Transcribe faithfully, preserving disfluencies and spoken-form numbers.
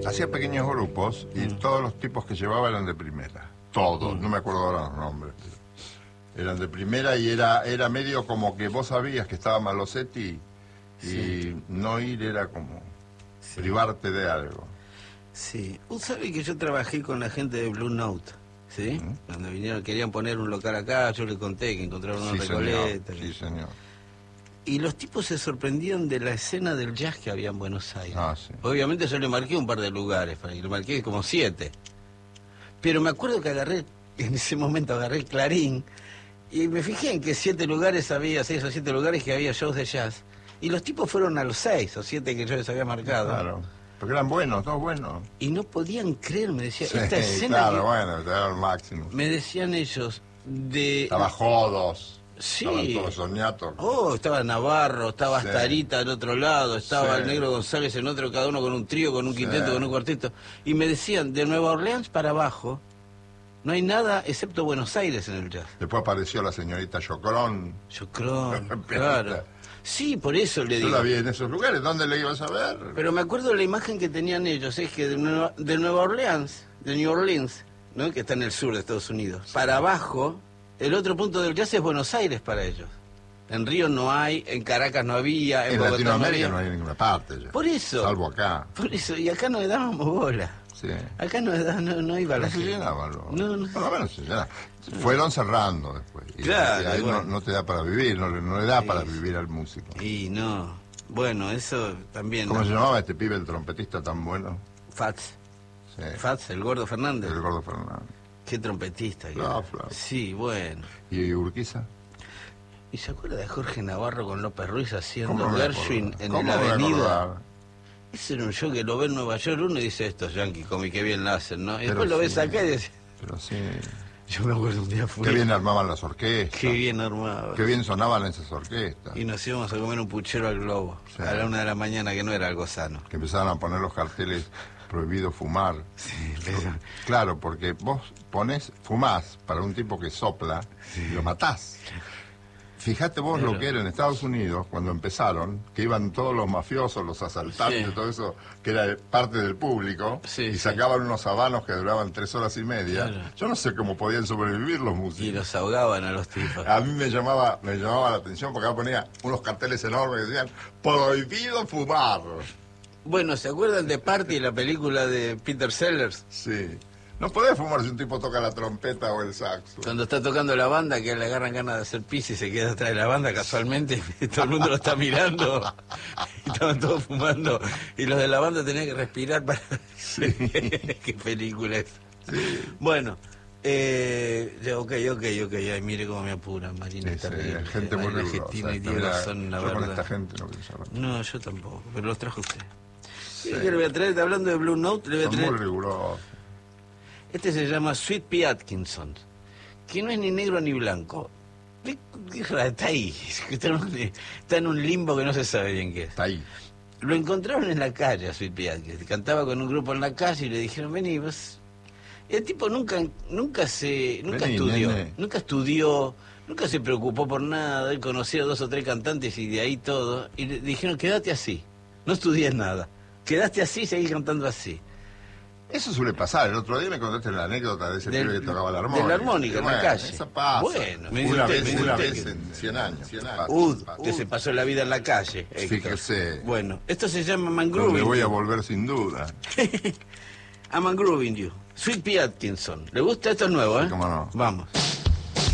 Hacía pequeños grupos y mm. todos los tipos que llevaba eran de primera. Todos, mm. no me acuerdo ahora los nombres. Eran de primera y era era medio como que vos sabías que estaba Malosetti y sí. no ir era como sí. privarte de algo. Sí. Vos sabés que yo trabajé con la gente de Blue Note, ¿sí? ¿Mm? Cuando vinieron, querían poner un local acá, yo les conté que encontraron una sí, Recoleta. Señor. Sí, señor. Y los tipos se sorprendían de la escena del jazz que había en Buenos Aires. Ah, sí. Obviamente yo le marqué un par de lugares, le marqué como siete. Pero me acuerdo que agarré, en ese momento agarré el Clarín, y me fijé en que siete lugares había, seis o siete lugares que había shows de jazz. Y los tipos fueron a los seis o siete que yo les había marcado. Claro, porque eran buenos, todos buenos. Y no podían creer, me decían, sí, esta escena claro, que... bueno, era el máximo. Me decían ellos, de... Estaba Jodos. Sí. Estaban todos soñatos. Oh, estaba Navarro, estaba sí. Astarita del otro lado, estaba sí. el Negro González en otro, cada uno con un trío, con un sí. quinteto, con un cuarteto. Y me decían, de Nueva Orleans para abajo, no hay nada excepto Buenos Aires en el jazz. Después apareció la señorita Chocrón. Chocrón, claro. Sí, por eso le digo. Yo la vi en esos lugares, ¿dónde le ibas a ver? Pero me acuerdo de la imagen que tenían ellos, es que de Nueva, de Nueva Orleans, de New Orleans, ¿no? Que está en el sur de Estados Unidos, sí. para abajo, el otro punto del jazz es Buenos Aires para ellos. En Río no hay, en Caracas no había, en, en Bogotá Latinoamérica no hay había. en ninguna parte ya. Por eso. Salvo acá. Por eso, y acá no le dábamos bola. Sí. Acá no, no, no iba la gente. No se llenaba, no. No, no. Por lo menos se llenaba. Fueron cerrando después. Y, claro. y ahí bueno. no, no te da para vivir, no, no le da sí. para vivir al músico. Y no. Bueno, eso también. ¿Cómo no. se llamaba este pibe, el trompetista tan bueno? Fats. Sí. Fats, el Gordo Fernández. El Gordo Fernández. Qué trompetista. Claro, claro. Sí, bueno. ¿Y Urquiza? ¿Y se acuerda de Jorge Navarro con López Ruiz haciendo Gershwin en la ¿Cómo Avenida? Ese era un show que lo ve en Nueva York, uno y dice, estos yanquis, como que bien la hacen, ¿no? Y pero después lo sí, ves acá y dice... Pero sí... Yo me acuerdo un día fui... Qué bien armaban las orquestas. Qué bien armaban. Qué bien sonaban esas orquestas. Y nos íbamos a comer un puchero al Globo, sí. a la una de la mañana, que no era algo sano. Que empezaban a poner los carteles prohibido fumar. Sí, pero... Claro, porque vos pones, fumás para un tipo que sopla sí. y lo matás. Fíjate vos pero... lo que era en Estados Unidos, cuando empezaron, que iban todos los mafiosos, los asaltantes, sí. todo eso, que era parte del público, sí, y sí. sacaban unos habanos que duraban tres horas y media. Claro. Yo no sé cómo podían sobrevivir los músicos. Y los ahogaban a los tipos. A mí me llamaba, me llamaba la atención porque acá ponía unos carteles enormes que decían, prohibido fumar. Bueno, ¿se acuerdan de Party, la película de Peter Sellers? Sí. No podés fumar si un tipo toca la trompeta o el saxo. Cuando está tocando la banda, que le agarran ganas de hacer pis y se queda atrás de la banda casualmente, y todo el mundo lo está mirando, y estaban todos fumando, y los de la banda tenían que respirar para... Sí. ¿Qué película es? Sí. Bueno, eh, ok, ok, ok, ay, mire cómo me apuran, Marina, sí, terrible. Sí, gente muy rigurosa. Argentina y Diego son, la yo verdad. Con esta gente no pienso hablar. No, yo tampoco, pero los trajo usted. Sí. ¿Qué le voy a traer? Hablando de Blue Note, le voy a traer... Son muy rigurosos. Este se llama Sweet Pea Atkinson, que no es ni negro ni blanco. Está ahí, está en un limbo que no se sabe bien qué es. Está ahí. Lo encontraron en la calle a Sweet Pea Atkinson, cantaba con un grupo en la calle y le dijeron, vení, vos... El tipo nunca nunca se nunca vení, estudió, nene. nunca estudió, nunca se preocupó por nada, él conocía a dos o tres cantantes y de ahí todo, y le dijeron, quédate así, no estudies nada, quedaste así y seguís cantando así. Eso suele pasar. El otro día me contaste la anécdota de ese del, pibe que tocaba la armónica. De la armónica, en bueno, la calle. Eso pasa. Bueno, me una usted, vez, me una usted vez que... en cien años. cien años. Ud, usted se pasó la vida en la calle. Fíjese. Bueno, esto se llama Mangrooving. Donde voy a volver sin duda. A Mangrooving You. Sweet Pea Atkinson. ¿Le gusta? Esto es nuevo, ¿eh? Sí, cómo no. Vamos.